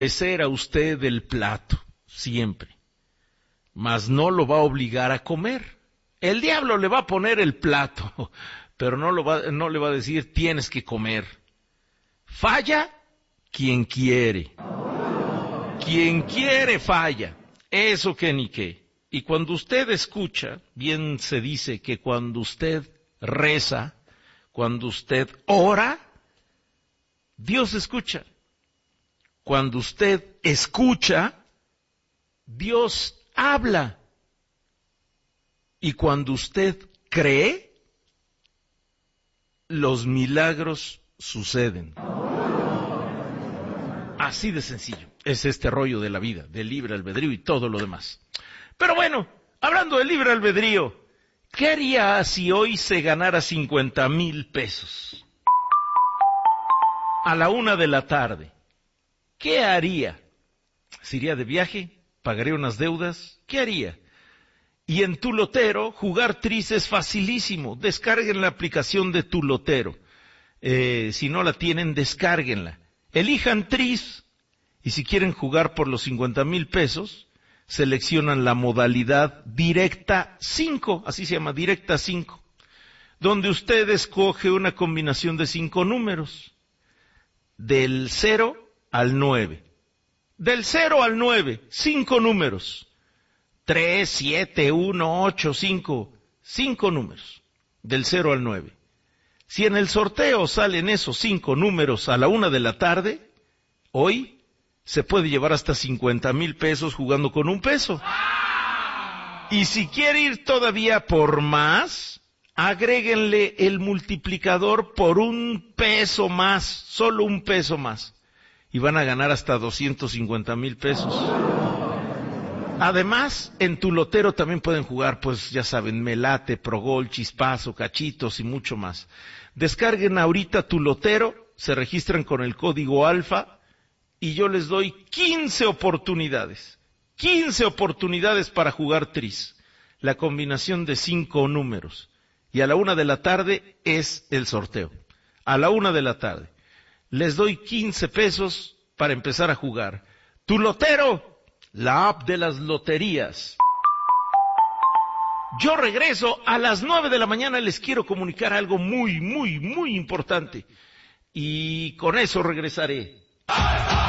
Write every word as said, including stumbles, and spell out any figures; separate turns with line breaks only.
ofrecer a usted el plato, siempre, mas no lo va a obligar a comer. El diablo le va a poner el plato, pero no, lo va, no le va a decir tienes que comer. Falla quien quiere. Quien quiere falla. Eso que ni qué. Y cuando usted escucha, bien se dice que cuando usted reza, cuando usted ora, Dios escucha. Cuando usted escucha, Dios habla. Y cuando usted cree, los milagros suceden. Así de sencillo es este rollo de la vida, del libre albedrío y todo lo demás. Pero bueno, hablando del libre albedrío, ¿qué haría si hoy se ganara cincuenta mil pesos? A la una de la tarde. ¿Qué haría? ¿Se iría de viaje? ¿Pagaría unas deudas? ¿Qué haría? Y en Tu Lotero, jugar tris es facilísimo. Descarguen la aplicación de Tu Lotero. Eh, si no la tienen, descárguenla. Elijan tris. Y si quieren jugar por los cincuenta mil pesos, seleccionan la modalidad Directa cinco. Así se llama, Directa cinco. Donde usted escoge una combinación de cinco números. Del cero al nueve. Del cero al nueve, cinco números. tres, siete, uno, ocho, cinco. Cinco números. Del cero al nueve. Si en el sorteo salen esos cinco números a la una de la tarde, hoy se puede llevar hasta cincuenta mil pesos jugando con un peso. Y si quiere ir todavía por más, agréguenle el multiplicador por un peso más, solo un peso más. Y van a ganar hasta doscientos cincuenta mil pesos. Además, en Tu Lotero también pueden jugar, pues ya saben, Melate, Progol, Chispazo, Cachitos y mucho más. Descarguen ahorita Tu Lotero, se registran con el código alfa y yo les doy quince oportunidades. quince oportunidades para jugar tris. La combinación de cinco números. Y a la una de la tarde es el sorteo. A la una de la tarde. Les doy quince pesos para empezar a jugar. Tu Lotero, la app de las loterías. Yo regreso a las nueve de la mañana, les quiero comunicar algo muy, muy, muy importante. Y con eso regresaré.